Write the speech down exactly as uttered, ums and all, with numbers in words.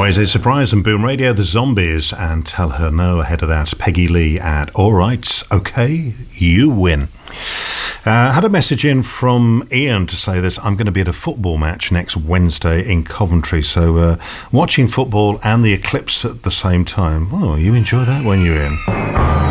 Surprise is Surprise and Boom Radio, The Zombies, and Tell Her No. Ahead of that, Peggy Lee at All Right, OK, You Win. Uh, had a message in from Ian to say that I'm going to be at a football match next Wednesday in Coventry, so uh, watching football and the eclipse at the same time. Oh, you enjoy that when you're in.